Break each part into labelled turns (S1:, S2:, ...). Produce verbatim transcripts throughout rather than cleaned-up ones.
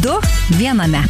S1: Du viename.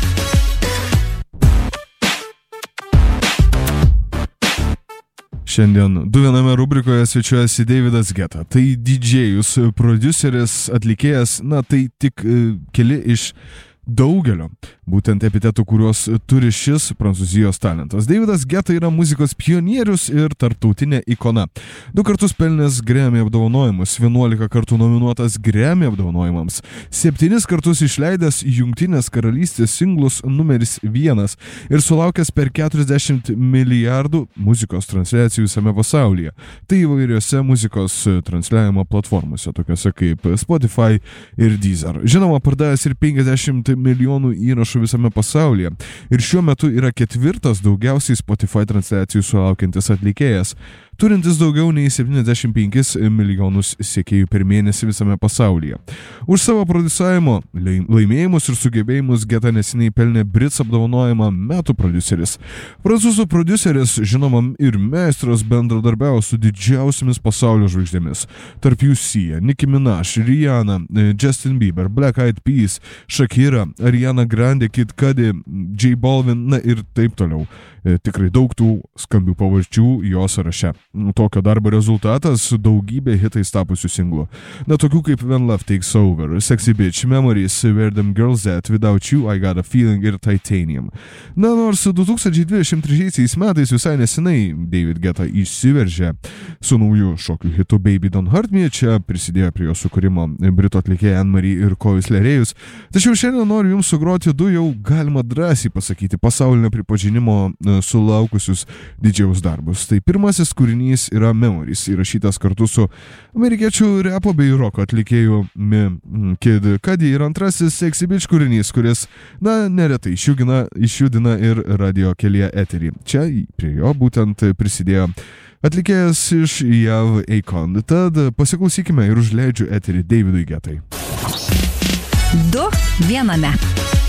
S2: Šiandien Du viename rubrikoje svečiuojasi Davidas Guetta. Tai didžėjus, prodiuseris, atlikėjas, na tai tik e, keli iš daugelio, būtent epitetų, kuriuos turi šis prancūzijos talentas. Davidas Guetta yra muzikos pionierius ir tarptautinė ikona. Du kartus pelnęs Grammy apdovanojimus, vienuolika kartų nominuotas Grammy apdovanojimams, septynis kartus išleidęs Jungtinės karalystės singlus numeris vienas ir sulaukęs per keturiasdešimt milijardų muzikos transliacijų visame pasaulyje. Tai įvairiose muzikos transliavimo platformose, tokiose kaip Spotify ir Deezer. Žinoma, pardavęs ir penkiasdešimt milijonų įrašų visame pasaulyje. Ir šiuo metu yra ketvirtas daugiausiai Spotify transliacijų sulaukiantis atlikėjas, turintis daugiau nei septyniasdešimt penkis milijonus sekėjų per mėnesį visame pasaulyje. Už savo prodiusavimo laimėjimus ir sugebėjimus Guetta neseniai pelnė Brits apdovanojimą metų prodiuseris. Prancūzų prodiuseris, žinoma, ir meistras bendradarbiavo su didžiausiamis pasaulio žvaigždėmis. Tarp jų Sia, Nicki Minaj, Rihanna, Justin Bieber, Black Eyed Peas, Shakira, Ariana Grande, Kid Cudi, J Balvin, na ir taip toliau. E, tikrai daug tų skambių pavardžių jo sąraše. Tokio darbo rezultatas – daugybė hitais tapusių singlų. Na, tokių kaip When Love Takes Over, Sexy Bitch, Memories, Where Them Girls At, Without You, I Got a Feeling ir Titanium. Na, nors du tūkstančiai dvidešimt trečiaisiais metais visai nesenai David Guetta išsiveržė su nauju šokių hitu Baby Don't Hurt Me, čia prisidėjo prie jo sukūrimo britų atlikėja Anne-Marie ir Kovis Lerėjus. Tačiau šiandien noriu jums sugroti du jau galima drąsiai pasakyti pasaulinio pripažinimo sulaukusius didžiaus darbus. Tai pirmasis kūrinys yra Memories, įrašytas kartu su amerikiečių repo bei roko atlikėjų Kid Cudi, ir antrasis Sexy Bitch kūrinys, kuris, na, neretai išjudina, išjudina ir radio kelyje eterį. Čia prie jo būtent prisidėjo atlikėjas iš J A V Akon. Tad pasiklausykime ir užleidžiu eterį Davidui Guettai.
S1: Du viename.